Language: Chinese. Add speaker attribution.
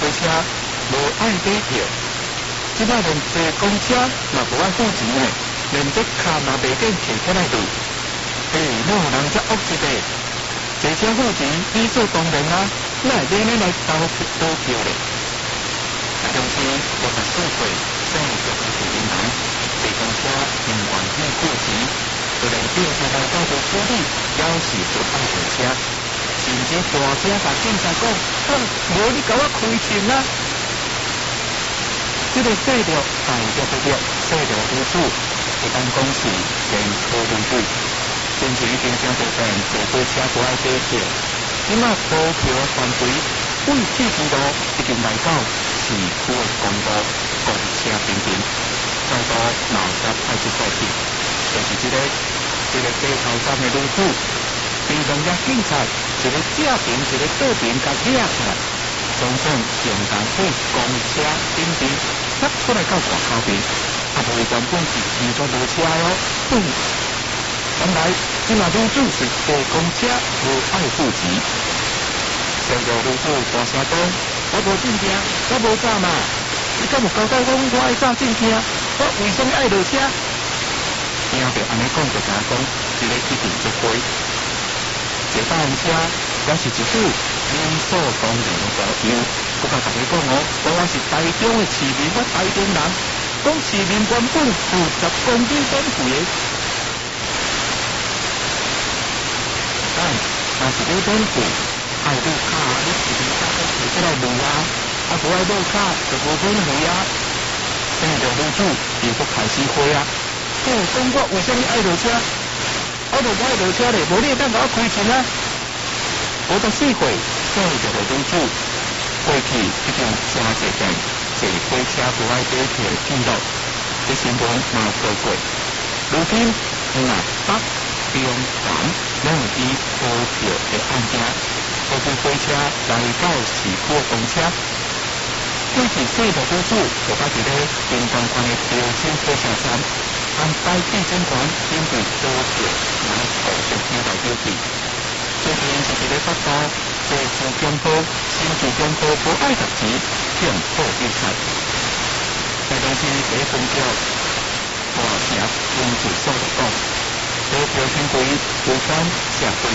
Speaker 1: 火车无爱买票，即摆连坐公车嘛无爱付钱呢，连这卡嘛袂见摕起来对。哪有人遮恶一个？坐车付钱理所当然啊，哪会免来投票咧？台中市64岁生育的民人，坐公车唔愿意付钱，就连警察来到处处理，也是不爱坐车，甚至大声甲警察讲：无你甲我开枪啊！这个细条大条不了，细条女子，会当讲是连科女子。先前经常做病，坐火车不爱买票，即马投票范围为7支路已经来到市区的公路、公车边边，再到闹市派出所去，就是这个街头站的女子，平常甲警察一个正面一个倒面甲掠出来，总算用同去公车顶边甩出来到大口边，啊，无原本是完全无车哦。原来，即马女子是坐公车无爱付钱。上个女子大声讲：我无证件，我无早嘛。你敢有交代讲我爱早证件？我为什么爱落车？听到安尼讲，就知讲，这个一定做亏。坐大公车也是一句理所当然的条件。我甲大家讲哦，我是台中的市民，我台中人，讲市民原本负10公斤免费的。但是你免费，爱落卡，你是不是卡摕出来卖啊？啊，无爱落卡就无免费啊。生着女子又搁开始火啊！讲我为什么爱落车？我就不爱落车咧，无你当甲我开钱啊！我14岁生着个女子，过去已经真侪遍坐火车不爱买票的记录，这新闻嘛报过。如今南北中南两支投票的案件，都是火车来到市区公车。过去4个女子就把一个平方宽的标准火车站安排计检员针对投票来互相听到标记。最近是一个报道，这自强科新自强科不爱读钱，向破比赛。台中市第一分局大城经济所讲，投票行为有关社会